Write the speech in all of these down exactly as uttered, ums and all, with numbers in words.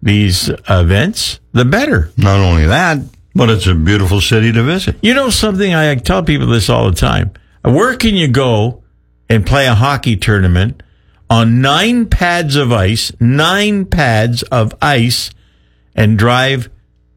these events, the better. Not only that, but it's a beautiful city to visit. You know something, I tell people this all the time. Where can you go and play a hockey tournament on nine pads of ice, nine pads of ice, and drive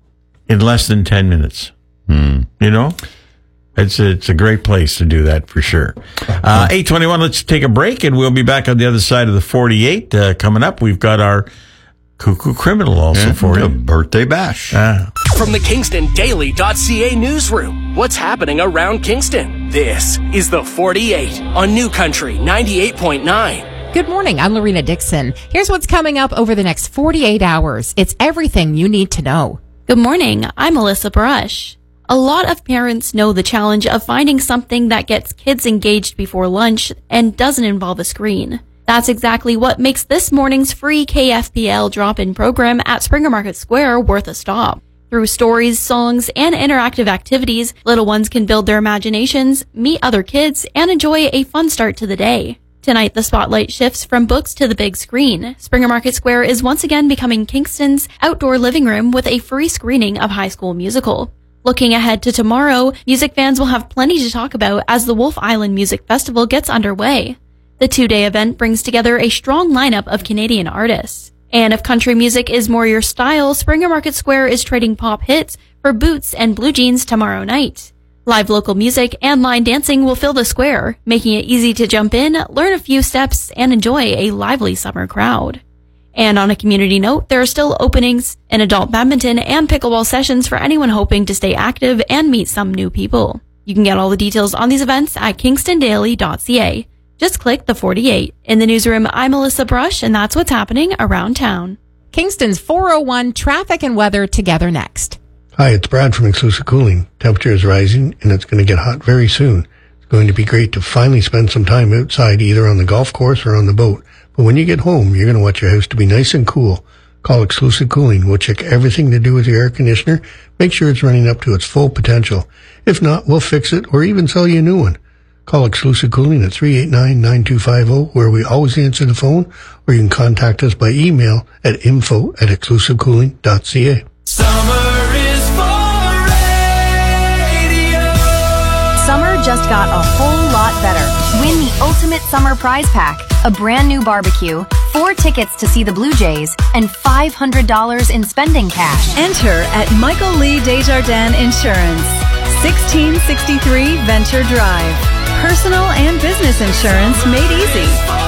in less than ten minutes? Hmm. You know? It's a, it's a great place to do that for sure. Uh, eight twenty-one, let's take a break, and we'll be back on the other side of the forty-eight. Uh, coming up, we've got our Cuckoo Criminal also yeah, for you. A birthday bash. Ah. From the Kingston Daily dot C A newsroom, what's happening around Kingston? This is the forty-eight on New Country ninety-eight point nine. Good morning. I'm Lorena Dixon. Here's what's coming up over the next forty-eight hours. It's everything you need to know. Good morning. I'm Melissa Brush. A lot of parents know the challenge of finding something that gets kids engaged before lunch and doesn't involve a screen. That's exactly what makes this morning's free K F P L drop-in program at Springer Market Square worth a stop. Through stories, songs, and interactive activities, little ones can build their imaginations, meet other kids, and enjoy a fun start to the day. Tonight, the spotlight shifts from books to the big screen. Springer Market Square is once again becoming Kingston's outdoor living room with a free screening of High School Musical. Looking ahead to tomorrow, music fans will have plenty to talk about as the Wolf Island Music Festival gets underway. The two-day event brings together a strong lineup of Canadian artists. And if country music is more your style, Springer Market Square is trading pop hits for boots and blue jeans tomorrow night. Live local music and line dancing will fill the square, making it easy to jump in, learn a few steps, and enjoy a lively summer crowd. And on a community note, there are still openings in adult badminton and pickleball sessions for anyone hoping to stay active and meet some new people. You can get all the details on these events at Kingston Daily dot C A. Just click the forty-eight. In the newsroom, I'm Melissa Brush, and that's what's happening around town. Kingston's four oh one traffic and weather together next. Hi, it's Brad from Exclusive Cooling. Temperature is rising, and it's going to get hot very soon. It's going to be great to finally spend some time outside, either on the golf course or on the boat. But when you get home, you're going to want your house to be nice and cool. Call Exclusive Cooling. We'll check everything to do with your air conditioner, make sure it's running up to its full potential. If not, we'll fix it or even sell you a new one. Call Exclusive Cooling at three eight nine, nine two five zero, where we always answer the phone, or you can contact us by email at info at exclusive cooling dot c a. Summer is for radio. Summer just got a whole lot better. Win the Ultimate Summer Prize Pack, a brand new barbecue, four tickets to see the Blue Jays, and five hundred dollars in spending cash. Enter at Michael Lee Desjardins Insurance, sixteen sixty-three Venture Drive. Personal and business insurance made easy.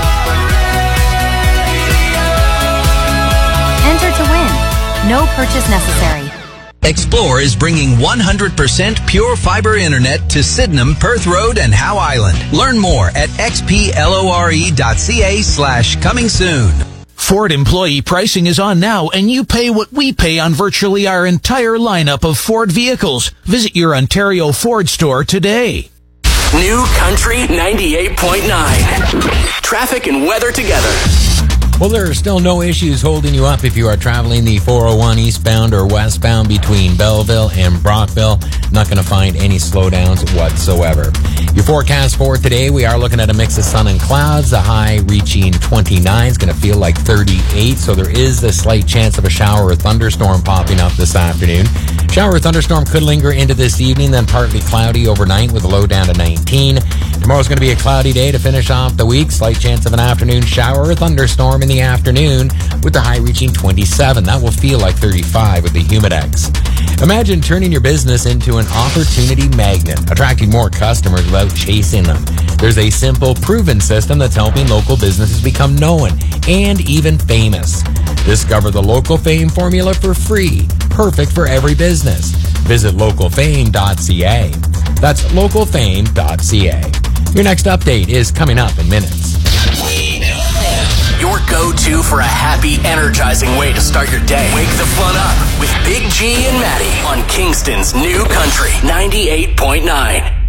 Enter to win. No purchase necessary. Explore is bringing one hundred percent pure fiber internet to Sydenham, Perth Road, and Howe Island. Learn more at xplore.ca slash coming soon. Ford employee pricing is on now, and you pay what we pay on virtually our entire lineup of Ford vehicles. Visit your Ontario Ford store today. New Country ninety-eight point nine. Traffic and weather together. Well, there are still no issues holding you up if you are traveling the four oh one eastbound or westbound between Belleville and Brockville. Not going to find any slowdowns whatsoever. Your forecast for today, we are looking at a mix of sun and clouds. The high reaching twenty-nine is going to feel like thirty-eight, so there is a slight chance of a shower or thunderstorm popping up this afternoon. Shower or thunderstorm could linger into this evening, then partly cloudy overnight with a low down to nineteen. Tomorrow's going to be a cloudy day to finish off the week. Slight chance of an afternoon shower or thunderstorm in the afternoon with the high reaching twenty-seven. That will feel like thirty-five with the Humidex. Imagine turning your business into an opportunity magnet, attracting more customers without chasing them. There's a simple, proven system that's helping local businesses become known and even famous. Discover the Local Fame formula for free, perfect for every business. Visit local fame dot c a. That's local fame dot c a. Your next update is coming up in minutes. Your go-to for a happy, energizing way to start your day. Wake the fun up with Big G and Maddie on Kingston's New Country ninety-eight point nine.